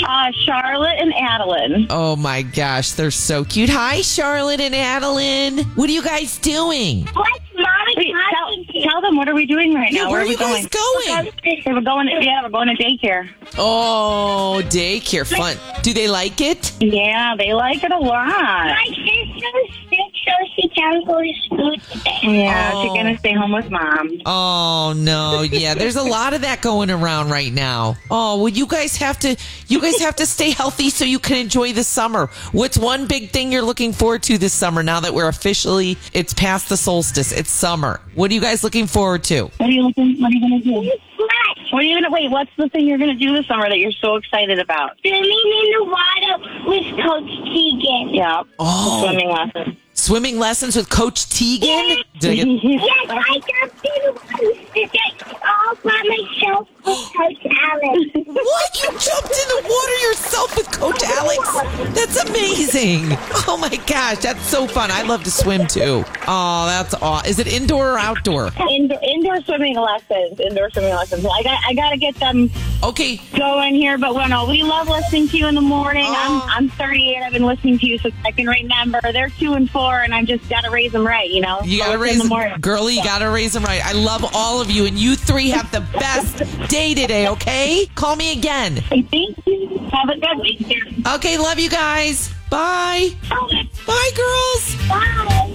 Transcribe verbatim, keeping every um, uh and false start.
Uh, Charlotte and Adeline. Oh, my gosh. They're so cute. Hi, Charlotte and Adeline. What are you guys doing? What's Mommy Wait, talking tell, tell them, what are we doing right Yeah, now? where are we you guys going? Okay, we're going to, yeah, we're going to daycare. Oh, daycare. Fun. Do they like it? Yeah, they like it a lot. My sister's sick, so she can't go to school today. Yeah, Oh. she's going to stay home with Mom. Oh, no. Yeah, there's a lot of that going around right now. Oh, well, you guys have to, you guys have to stay healthy so you can enjoy the summer. What's one big thing you're looking forward to this summer now that we're officially, it's past the solstice, it's summer? What are you guys looking forward to? What are you looking, what are you going to do? What? What are you going to, wait, what's the thing you're going to do this summer that you're so excited about? Swimming in the water with Coach Tegan. Yeah, Oh. swimming lessons. Swimming lessons with Coach Tegan? Did I get- Yes, I jumped in the water today all by myself with Coach Alex. What? You jumped in the water yourself with Coach Alex? That's amazing. Oh my gosh, that's so fun. I love to swim too. Oh, that's awesome. Is it indoor or outdoor? Indoor, indoor swimming lessons. Indoor swimming lessons. I got, I got to get them Okay. going here, but well, no, we love listening to you in the morning. Oh. I'm, I'm thirty-eight. I've been listening to you since I can remember. They're two and four, and I just got to raise them right. You know, You So gotta it's in raise the them, morning. girlie, you gotta raise them right. I love all of you, and you three have the best day today, okay? Call me again. Thank you. Have a good weekend. Okay, love you guys. Bye. Bye, girls. Bye.